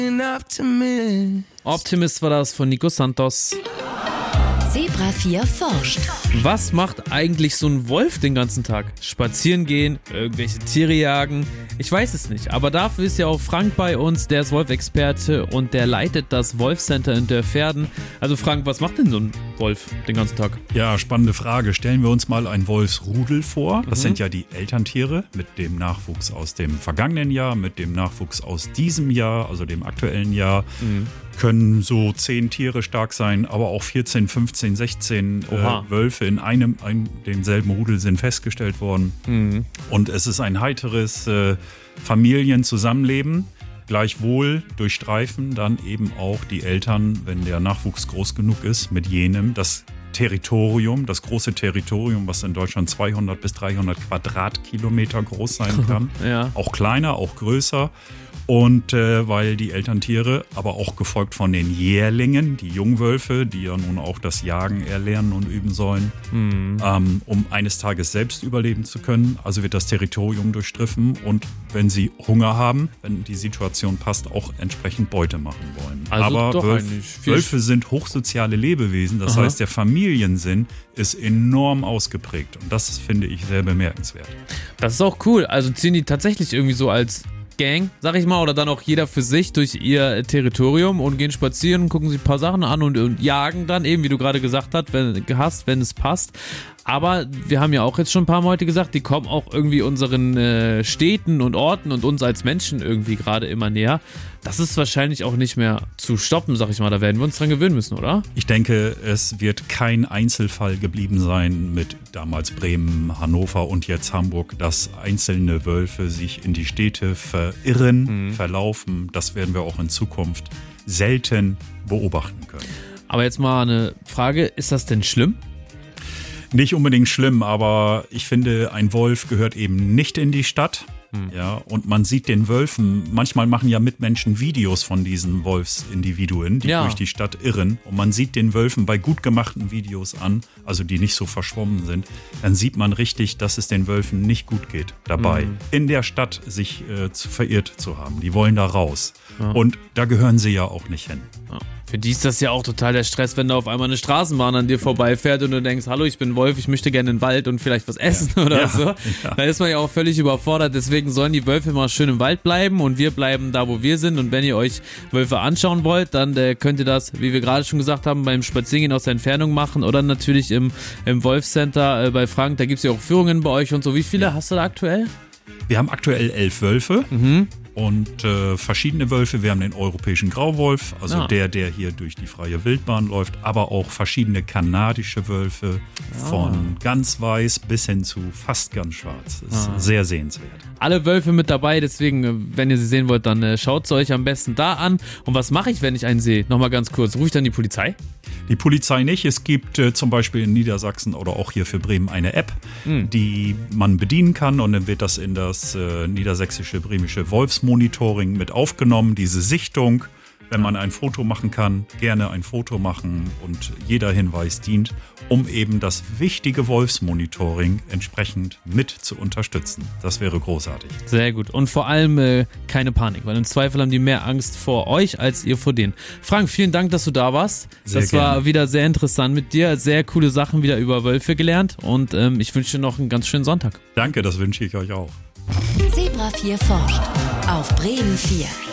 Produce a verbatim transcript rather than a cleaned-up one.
Optimist war das von Nico Santos. Zebra vier forscht. Was macht eigentlich so ein Wolf den ganzen Tag? Spazieren gehen, irgendwelche Tiere jagen? Ich weiß es nicht, aber dafür ist ja auch Frank bei uns, der ist Wolf-Experte und der leitet das Wolf-Center in Dörferden. Also Frank, was macht denn so ein Wolf den ganzen Tag? Ja, spannende Frage. Stellen wir uns mal ein Wolfsrudel vor. Das mhm. sind ja die Elterntiere mit dem Nachwuchs aus dem vergangenen Jahr, mit dem Nachwuchs aus diesem Jahr, also dem aktuellen Jahr. Mhm. Können so zehn Tiere stark sein, aber auch vierzehn, fünfzehn, sechzehn äh, Wölfe in einem, einem demselben Rudel sind festgestellt worden. Mhm. Und es ist ein heiteres äh, Familienzusammenleben. Gleichwohl durchstreifen dann eben auch die Eltern, wenn der Nachwuchs groß genug ist, mit jenem das Territorium, das große Territorium, was in Deutschland zweihundert bis dreihundert Quadratkilometer groß sein kann. Ja. Auch kleiner, auch größer. Und äh, weil die Elterntiere, aber auch gefolgt von den Jährlingen, die Jungwölfe, die ja nun auch das Jagen erlernen und üben sollen, mhm. ähm, um eines Tages selbst überleben zu können. Also wird das Territorium durchstriffen und wenn sie Hunger haben, wenn die Situation passt, auch entsprechend Beute machen wollen. Also aber Wölf, Wölfe sind hochsoziale Lebewesen, das Aha. heißt, der Familiensinn ist enorm ausgeprägt und das finde ich sehr bemerkenswert. Das ist auch cool. Also ziehen die tatsächlich irgendwie so als Gang, sag ich mal, oder dann auch jeder für sich durch ihr Territorium und gehen spazieren, gucken sich ein paar Sachen an und, und jagen dann eben, wie du gerade gesagt hast, wenn, hast, wenn es passt. Aber wir haben ja auch jetzt schon ein paar Mal heute gesagt, die kommen auch irgendwie unseren äh, Städten und Orten und uns als Menschen irgendwie gerade immer näher. Das ist wahrscheinlich auch nicht mehr zu stoppen, sag ich mal. Da werden wir uns dran gewöhnen müssen, oder? Ich denke, es wird kein Einzelfall geblieben sein mit damals Bremen, Hannover und jetzt Hamburg, dass einzelne Wölfe sich in die Städte verirren, mhm. verlaufen. Das werden wir auch in Zukunft selten beobachten können. Aber jetzt mal eine Frage, ist das denn schlimm? Nicht unbedingt schlimm, aber ich finde, ein Wolf gehört eben nicht in die Stadt. Hm. Ja, und man sieht den Wölfen, manchmal machen ja Mitmenschen Videos von diesen Wolfsindividuen, die ja. durch die Stadt irren. Und man sieht den Wölfen bei gut gemachten Videos an, also die nicht so verschwommen sind, dann sieht man richtig, dass es den Wölfen nicht gut geht dabei, hm. in der Stadt sich äh, zu, verirrt zu haben. Die wollen da raus. Ja. Und da gehören sie ja auch nicht hin. Ja. Für die ist das ja auch total der Stress, wenn da auf einmal eine Straßenbahn an dir vorbeifährt und du denkst, hallo, ich bin Wolf, ich möchte gerne in den Wald und vielleicht was essen ja. oder ja. so. Ja. Da ist man ja auch völlig überfordert. Deswegen sollen die Wölfe mal schön im Wald bleiben und wir bleiben da, wo wir sind. Und wenn ihr euch Wölfe anschauen wollt, dann äh, könnt ihr das, wie wir gerade schon gesagt haben, beim Spazierengehen aus der Entfernung machen oder natürlich im, im Wolfcenter äh, bei Frank. Da gibt es ja auch Führungen bei euch und so. Wie viele ja. hast du da aktuell? Wir haben aktuell elf Wölfe. Mhm. Und äh, verschiedene Wölfe. Wir haben den europäischen Grauwolf, also ja. der, der hier durch die freie Wildbahn läuft, aber auch verschiedene kanadische Wölfe, ja. von ganz weiß bis hin zu fast ganz schwarz. Das ist ja. sehr sehenswert. Alle Wölfe mit dabei, deswegen, wenn ihr sie sehen wollt, dann äh, schaut es euch am besten da an. Und was mache ich, wenn ich einen sehe? Nochmal ganz kurz, rufe ich dann die Polizei? Die Polizei nicht. Es gibt äh, zum Beispiel in Niedersachsen oder auch hier für Bremen eine App, hm. die man bedienen kann und dann wird das in das äh, niedersächsische bremische Wolfsmonitoring mit aufgenommen, diese Sichtung. Wenn man ein Foto machen kann, gerne ein Foto machen und jeder Hinweis dient, um eben das wichtige Wolfsmonitoring entsprechend mit zu unterstützen. Das wäre großartig. Sehr gut. Und vor allem äh, keine Panik, weil im Zweifel haben die mehr Angst vor euch als ihr vor denen. Frank, vielen Dank, dass du da warst. Sehr das gerne. War wieder sehr interessant mit dir. Sehr coole Sachen wieder über Wölfe gelernt und ähm, ich wünsche dir noch einen ganz schönen Sonntag. Danke, das wünsche ich euch auch. Zebra vier forscht auf Bremen vier.